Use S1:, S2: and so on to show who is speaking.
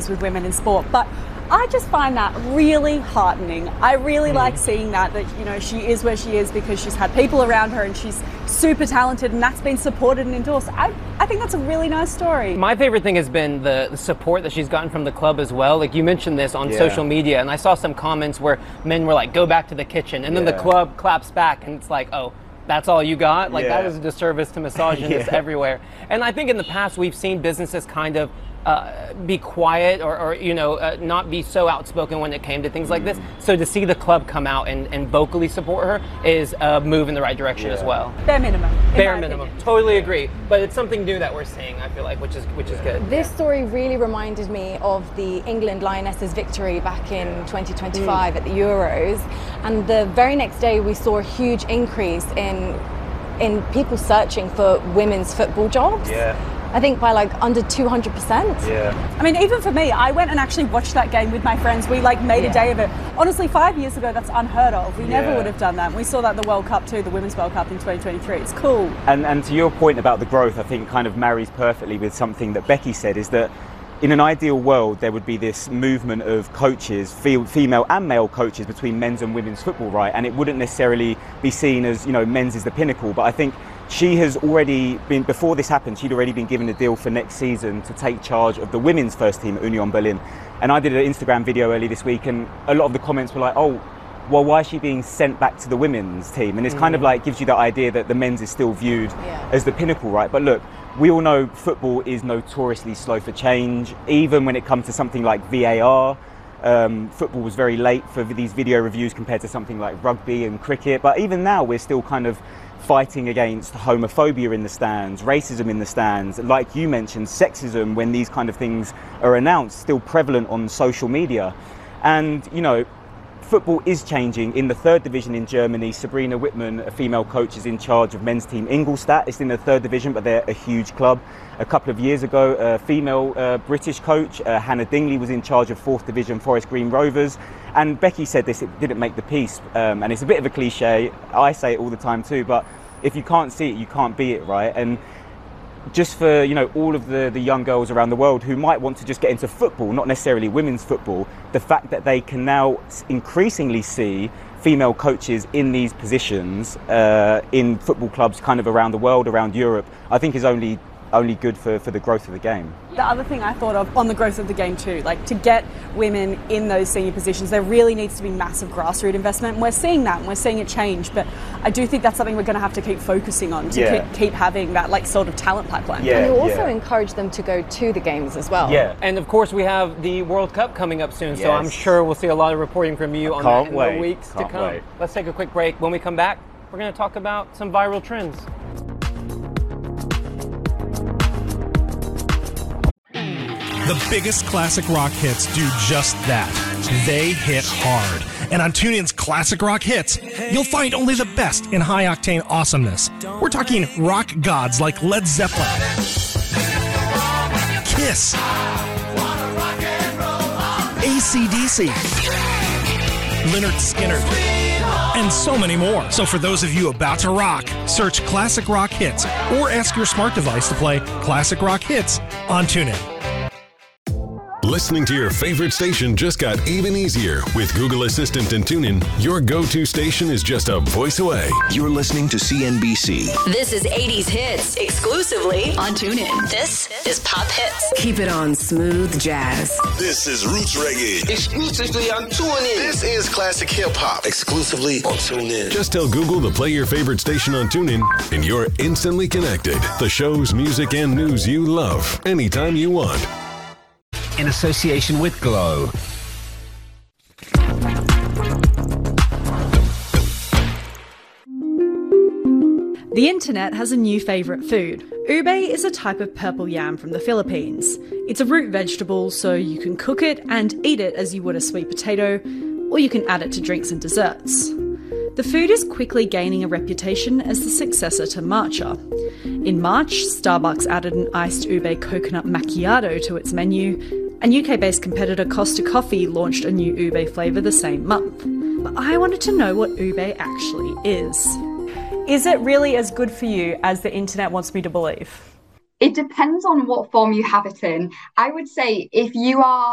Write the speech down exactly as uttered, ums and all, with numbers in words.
S1: relationships with women in sport. But I just find that really heartening. I really mm. like seeing that, that, you know, she is where she is because she's had people around her and she's super talented and that's been supported and endorsed. I, I think that's a really nice story.
S2: My favorite thing has been the, the support that she's gotten from the club as well. Like you mentioned this on yeah. social media, and I saw some comments where men were like, go back to the kitchen, and then yeah. the club claps back and it's like, oh, that's all you got? Like yeah. that is a disservice to misogynists yeah. everywhere. And I think in the past we've seen businesses kind of uh, be quiet or, or you know, uh, not be so outspoken when it came to things like this. So to see the club come out and, and vocally support her is a move in the right direction yeah. as well.
S1: Bare minimum.
S2: Bare minimum. Opinion. Totally agree. But it's something new that we're seeing, I feel like, which is which is good.
S3: This story really reminded me of the England Lionesses victory back in twenty twenty-five mm. at the Euros. And the very next day we saw a huge increase in in people searching for women's football jobs.
S4: Yeah.
S3: I think by like under two hundred percent.
S4: Yeah.
S1: I mean, even for me, I went and actually watched that game with my friends. We like made yeah. a day of it. Honestly, five years ago, that's unheard of. We yeah. never would have done that. We saw that in the World Cup too, the Women's World Cup in twenty twenty-three. It's cool.
S4: And and to your point about the growth, I think kind of marries perfectly with something that Becky said, is that in an ideal world, there would be this movement of coaches, female and male coaches, between men's and women's football, right? And it wouldn't necessarily be seen as, you know, men's is the pinnacle. But I think she has already been, before this happened, she'd already been given a deal for next season to take charge of the women's first team at Union Berlin. And I did an Instagram video early this week, and a lot of the comments were like, oh, well, why is she being sent back to the women's team? And it's mm. kind of like gives you that idea that the men's is still viewed yeah. as the pinnacle, right? But look, we all know football is notoriously slow for change. Even when it comes to something like V A R, um, football was very late for these video reviews compared to something like rugby and cricket. But even now, we're still kind of fighting against homophobia in the stands, racism in the stands, like you mentioned, sexism, when these kind of things are announced, still prevalent on social media. And, you know, football is changing. In the third division in Germany, Sabrina Whitman, a female coach, is in charge of men's team Ingolstadt. It's in the third division, but they're a huge club. A couple of years ago, a female uh, British coach, uh, Hannah Dingley, was in charge of fourth division Forest Green Rovers. And Becky said this, it didn't make the piece. Um, and it's a bit of a cliche. I say it all the time too, but if you can't see it, you can't be it, right? And just for, you know, all of the, the young girls around the world who might want to just get into football, not necessarily women's football, the fact that they can now increasingly see female coaches in these positions uh, in football clubs kind of around the world, around Europe, I think is only only good for, for the growth of the game.
S1: The other thing I thought of on the growth of the game too, like to get women in those senior positions, there really needs to be massive grassroots investment. And we're seeing that and we're seeing it change, but I do think that's something we're going to have to keep focusing on to yeah. keep, keep having that like sort of talent pipeline.
S3: Yeah, and you also yeah. encourage them to go to the games as well.
S2: Yeah, and of course we have the World Cup coming up soon, yes. so I'm sure we'll see a lot of reporting from you on that in
S4: wait.
S2: the weeks
S4: Can't
S2: to come.
S4: Wait.
S2: Let's take a quick break. When we come back, we're going to talk about some viral trends.
S5: The biggest classic rock hits do just that. They hit hard. And on TuneIn's Classic Rock Hits, you'll find only the best in high-octane awesomeness. We're talking rock gods like Led Zeppelin, Kiss, A C D C, Lynyrd Skynyrd, and so many more. So for those of you about to rock, search Classic Rock Hits or ask your smart device to play Classic Rock Hits on TuneIn.
S6: Listening to your favorite station just got even easier. With Google Assistant and TuneIn, your go-to station is just a voice away.
S7: You're listening to C N B C.
S8: This is eighties hits, exclusively on TuneIn. This is Pop Hits.
S9: Keep it on smooth jazz.
S10: This is Roots Reggae,
S11: exclusively on TuneIn.
S10: This is Classic Hip Hop, exclusively on TuneIn.
S6: Just tell Google to play your favorite station on TuneIn, and you're instantly connected. The shows, music, and news you love, anytime you want.
S7: In association with Glow.
S12: The internet has a new favourite food. Ube is a type of purple yam from the Philippines. It's a root vegetable, so you can cook it and eat it as you would a sweet potato, or you can add it to drinks and desserts. The food is quickly gaining a reputation as the successor to matcha. In March, Starbucks added an iced ube coconut macchiato to its menu, and U K-based competitor Costa Coffee launched a new ube flavour the same month. But I wanted to know what ube actually is.
S1: Is it really as good for you as the internet wants me to believe?
S13: It depends on what form you have it in. I would say if you are